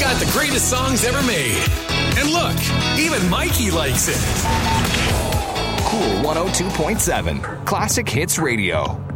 got the greatest songs ever made. And look, even Mikey likes it. Cool 102.7 Classic Hits Radio.